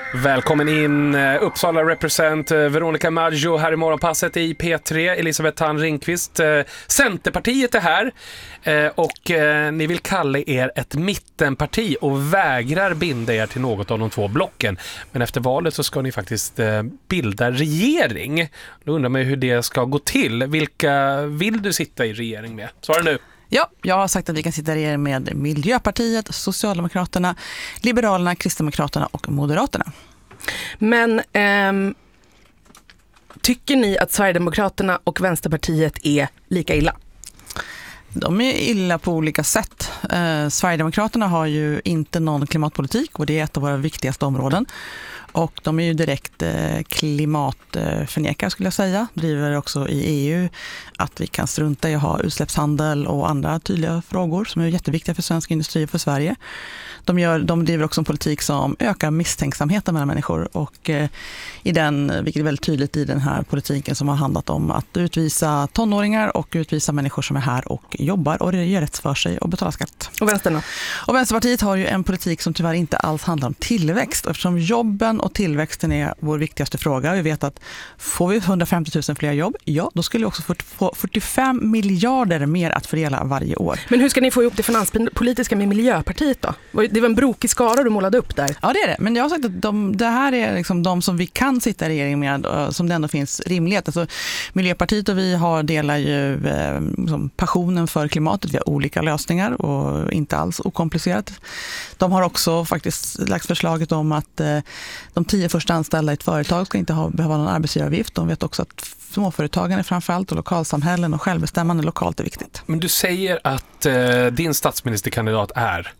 Välkommen in Uppsala represent Veronica Maggio här i morgonpasset i P3. Elisabeth Thand Ringqvist. Centerpartiet är här och ni vill kalla er ett mittenparti och vägrar binda er till något av de två blocken. Men efter valet så ska ni faktiskt bilda regering. Då undrar man hur det ska gå till. Vilka vill du sitta i regering med? Svara nu. Ja, jag har sagt att vi kan sitta i regering med Miljöpartiet, Socialdemokraterna, Liberalerna, Kristdemokraterna och Moderaterna. Men tycker ni att Sverigedemokraterna och Vänsterpartiet är lika illa? De är illa på olika sätt. Sverigedemokraterna har ju inte någon klimatpolitik och det är ett av våra viktigaste områden. Och de är ju direkt klimatförnekare skulle jag säga. Driver också i EU att vi kan strunta i att ha utsläppshandel och andra tydliga frågor som är jätteviktiga för svensk industri och för Sverige. De driver också en politik som ökar misstänksamheten mellan människor och vilket är väldigt tydligt i den här politiken som har handlat om att utvisa tonåringar och utvisa människor som är här och jobbar och gör rätt för sig och betalar skatt. Och Vänstern då? Och Vänsterpartiet har ju en politik som tyvärr inte alls handlar om tillväxt eftersom jobben och tillväxten är vår viktigaste fråga. Vi vet att får vi 150 000 fler jobb, ja då skulle vi också få 45 miljarder mer att fördela varje år. Men hur ska ni få ihop det finanspolitiska med Miljöpartiet då? Det var en brokig skara du målade upp där. Ja det är det, men jag har sagt att det här är liksom de som vi kan sitta i regering med som det ändå finns rimlighet. Alltså, Miljöpartiet och vi delar ju passionen för klimatet. Vi har olika lösningar och inte alls okomplicerat. De har också faktiskt lagt förslaget om att de 10 första anställda i ett företag ska inte behöva någon arbetsgivaravgift. De vet också att småföretagen framförallt och lokalsamhällen och självbestämmande lokalt är viktigt. Men du säger att din statsministerkandidat är...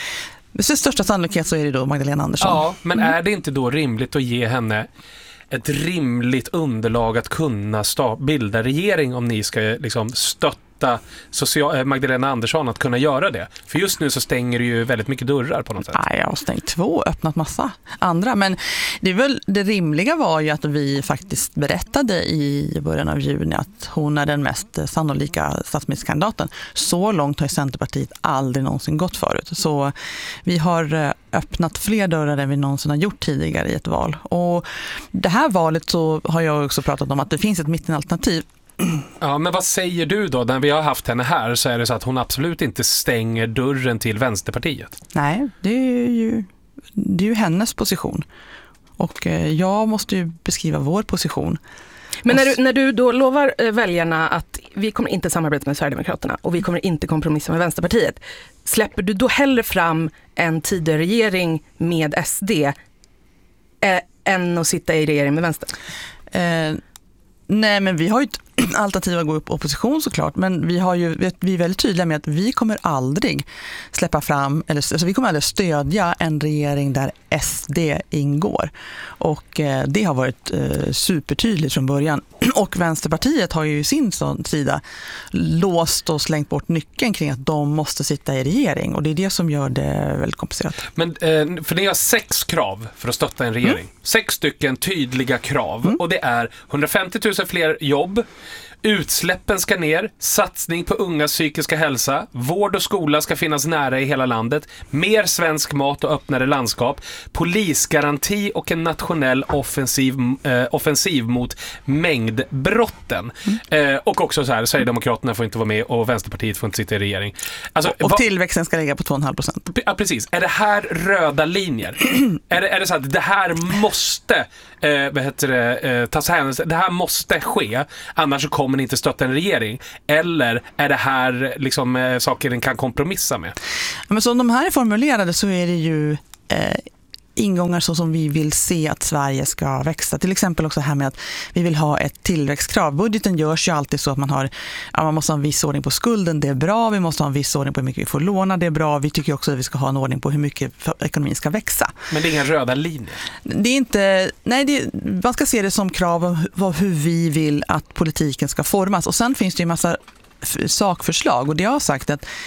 Med största sannolikhet så är det då Magdalena Andersson. Ja, men är det inte då rimligt att ge henne ett rimligt underlag att kunna bilda regering om ni ska liksom stötta Magdalena Andersson att kunna göra det? För just nu så stänger det ju väldigt mycket dörrar på något sätt. Nej, jag har stängt 2 öppnat massa andra. Men det rimliga var ju att vi faktiskt berättade i början av juni att hon är den mest sannolika statsministerkandidaten. Så långt har Centerpartiet aldrig någonsin gått förut. Så vi har öppnat fler dörrar än vi någonsin har gjort tidigare i ett val. Och det här valet så har jag också pratat om att det finns ett mittenalternativ. Ja, men vad säger du då? När vi har haft henne här så är det så att hon absolut inte stänger dörren till Vänsterpartiet. Nej, det är ju hennes position. Och jag måste ju beskriva vår position. Men när du då lovar väljarna att vi kommer inte samarbeta med Sverigedemokraterna och vi kommer inte kompromissa med Vänsterpartiet, släpper du då hellre fram en tidigare regering med SD än att sitta i regering med Vänster? Nej, men vi har ju ett alternativ att gå upp opposition såklart, men vi är väldigt tydliga med att vi kommer aldrig släppa fram, vi kommer aldrig stödja en regering där SD ingår. Och det har varit supertydligt från början. Och Vänsterpartiet har ju sin sida låst och slängt bort nyckeln kring att de måste sitta i regering. Och det är det som gör det väldigt komplicerat. Men för ni har 6 krav för att stötta en regering. 6 stycken tydliga krav. Och det är 150 000 fler jobb. Utsläppen ska ner, satsning på ungas psykiska hälsa, vård och skola ska finnas nära i hela landet, mer svensk mat och öppnare landskap, polisgaranti och en nationell offensiv mot mängdbrotten. Och också så här, Sverigedemokraterna får inte vara med och Vänsterpartiet får inte sitta i regering. Alltså, och tillväxten ska ligga på 2,5%. Ja, precis. Är det här röda linjer? är det så att det här måste tas hänsyn, det här måste ske, annars så kommer ni inte stötta en regering? Eller är det här liksom saker den kan kompromissa med? Men som de här är formulerade så är det ju ingångar så som vi vill se att Sverige ska växa. Till exempel också här med att vi vill ha ett tillväxtkrav. Budgeten görs ju alltid så att man måste ha en viss ordning på skulden, det är bra. Vi måste ha en viss ordning på hur mycket vi får låna, det är bra. Vi tycker också att vi ska ha en ordning på hur mycket ekonomin ska växa. Men det är inga röda linjer? Det är inte, man ska se det som krav på hur vi vill att politiken ska formas. Och sen finns det ju en massa sakförslag och det har sagt att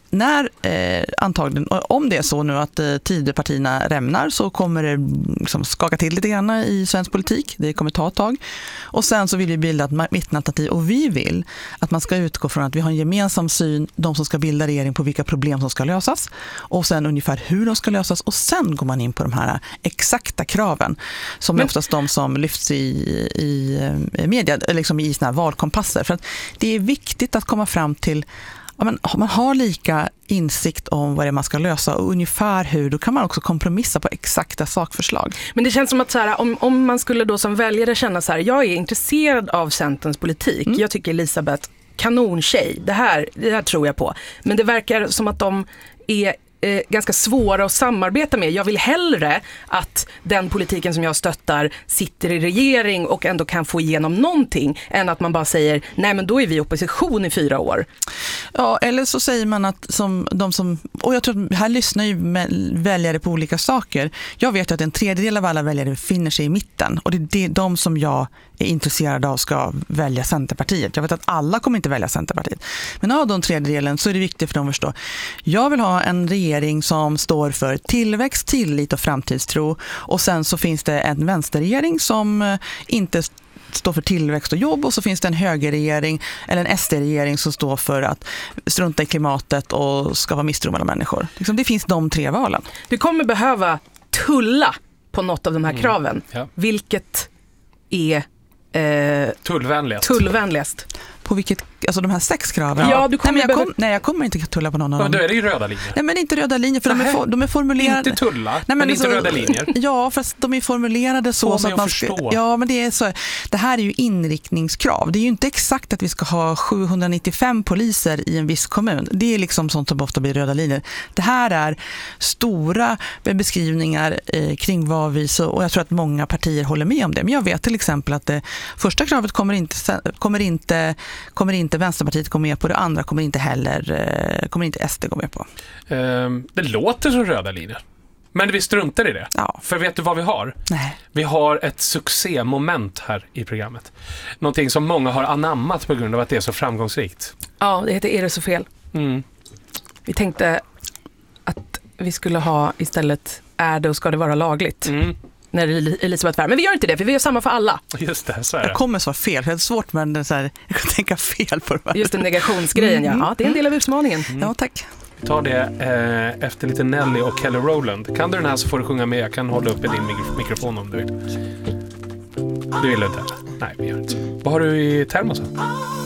när antagligen, om det är så nu att Tidöpartierna rämnar, så kommer det liksom skaka till lite grann i svensk politik. Det kommer ta ett tag. Och sen så vill vi bilda ett mittenalternativ, och vi vill att man ska utgå från att vi har en gemensam syn, de som ska bilda regering, på vilka problem som ska lösas, och sen ungefär hur de ska lösas, och sen går man in på de här exakta kraven som är oftast de som lyfts i media, liksom i såna här valkompasser. För att det är viktigt att komma fram till, man har lika insikt om vad det är man ska lösa och ungefär hur, då kan man också kompromissa på exakta sakförslag. Men det känns som att så här, om man skulle då som väljare känna så här, jag är intresserad av Centerns politik, jag tycker Elisabeth, kanontjej, det här tror jag på. Men det verkar som att de är ganska svåra att samarbeta med. Jag vill hellre att den politiken som jag stöttar sitter i regering och ändå kan få igenom någonting, än att man bara säger, nej men då är vi i opposition i 4 år. Ja, eller så säger man att och jag tror att här lyssnar ju väljare på olika saker. Jag vet att en tredjedel av alla väljare befinner sig i mitten, och det är de som jag är intresserad av ska välja Centerpartiet. Jag vet att alla kommer inte välja Centerpartiet. Men av de tredjedelen så är det viktigt för dem att förstå. Jag vill ha en regering som står för tillväxt, tillit och framtidstro. Och sen så finns det en vänsterregering som inte står för tillväxt och jobb, och så finns det en högerregering eller en SD-regering som står för att strunta i klimatet och skapa misstro mellan människor. Liksom, det finns de 3 valen. Du kommer behöva tulla på något av de här kraven. Ja. Vilket är tullvänligast. På vilket, alltså de här 6 kraven? Ja, du kommer jag kommer inte tulla på någon av dem. Då är det ju röda linjer. Nej, men inte röda linjer, för de är formulerade. Inte tulla, men inte röda linjer. Ja, fast de är formulerade så att man förstå. Ja, men det är så. Det här är ju inriktningskrav. Det är ju inte exakt att vi ska ha 795 poliser i en viss kommun. Det är liksom sånt som ofta blir röda linjer. Det här är stora beskrivningar kring vad vi så, och jag tror att många partier håller med om det. Men jag vet till exempel att det första kravet kommer inte Vänsterpartiet gå med på, det andra kommer inte SD gå med på. Det låter som röda linjer. Men vi struntar i det. Ja. För vet du vad vi har? Nej. Vi har ett succémoment här i programmet. Någonting som många har anammat på grund av att det är så framgångsrikt. Ja, det heter Är det så fel? Vi tänkte att vi skulle ha istället Är det och ska det vara lagligt? När Elisabeth var. Men vi gör inte det, för vi gör samma för alla. Just det, så är det. Jag kommer svara fel, för det är svårt med den så här, jag kan tänka fel på det. Just den negationsgrejen, ja. Det är en del av utmaningen. Ja, tack. Ta det efter lite Nelly och Kelly Rowland. Kan du den här så får du sjunga med. Jag kan hålla uppe din mikrofon om du vill. Du vill inte? Nej, vi gör inte. Vad har du i termosen?